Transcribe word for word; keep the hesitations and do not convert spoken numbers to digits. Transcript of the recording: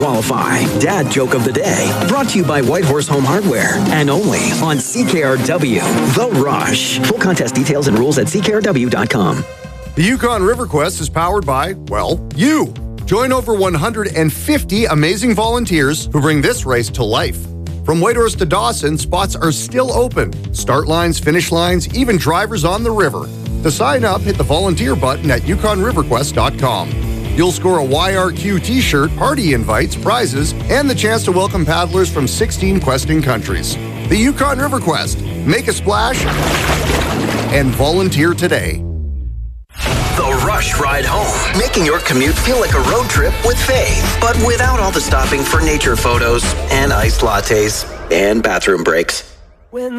Qualify. Dad joke of the day. Brought to you by Whitehorse Home Hardware. And only on C K R W. The Rush. Full contest details and rules at C K R W dot com. The Yukon River Quest is powered by, well, you. Join over one hundred fifty amazing volunteers who bring this race to life. From Whitehorse to Dawson, spots are still open. Start lines, finish lines, even drivers on the river. To sign up, hit the volunteer button at Yukon River Quest dot com. You'll score a Y R Q t-shirt, party invites, prizes, and the chance to welcome paddlers from sixteen questing countries. The Yukon River Quest. Make a splash and volunteer today. The Rush Ride Home. Making your commute feel like a road trip with Faith, but without all the stopping for nature photos and iced lattes and bathroom breaks. When